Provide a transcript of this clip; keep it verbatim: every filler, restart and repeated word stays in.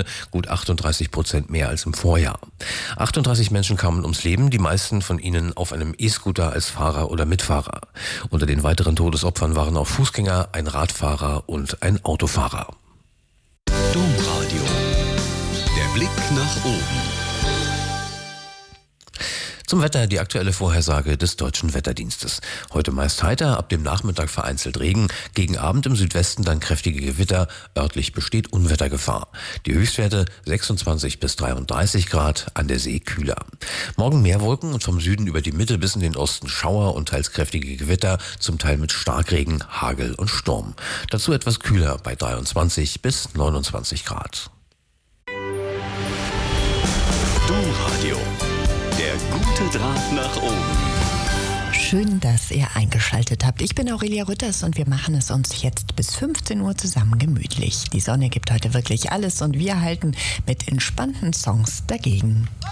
Todesfälle, gut achtunddreißig Prozent mehr als im Vorjahr. achtunddreißig Menschen kamen ums Leben, die meisten von ihnen auf einem E-Scooter als Fahrer oder Mitfahrer. Unter den weiteren Todesopfern waren auch Fußgänger, ein Radfahrer und ein Autofahrer. Domradio. Der Blick nach oben. Zum Wetter die aktuelle Vorhersage des Deutschen Wetterdienstes. Heute meist heiter, ab dem Nachmittag vereinzelt Regen, gegen Abend im Südwesten dann kräftige Gewitter, örtlich besteht Unwettergefahr. Die Höchstwerte sechsundzwanzig bis dreiunddreißig Grad, an der See kühler. Morgen mehr Wolken und vom Süden über die Mitte bis in den Osten Schauer und teils kräftige Gewitter, zum Teil mit Starkregen, Hagel und Sturm. Dazu etwas kühler bei dreiundzwanzig bis neunundzwanzig Grad. Domradio. Der gute Draht nach oben. Schön, dass ihr eingeschaltet habt. Ich bin Aurelia Rütters und wir machen es uns jetzt bis fünfzehn Uhr zusammen gemütlich. Die Sonne gibt heute wirklich alles und wir halten mit entspannten Songs dagegen.